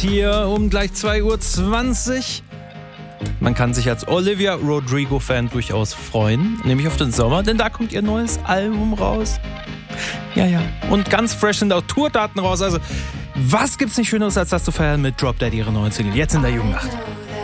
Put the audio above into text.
hier um gleich 2:20 Uhr. Man kann sich als Olivia Rodrigo-Fan durchaus freuen, nämlich auf den Sommer, denn da kommt ihr neues Album raus. Ja. Und ganz fresh sind auch Tourdaten raus. Also, was gibt's nicht Schöneres, als das zu feiern mit Drop Dead, ihre neuen Single, jetzt in der Jugendnacht.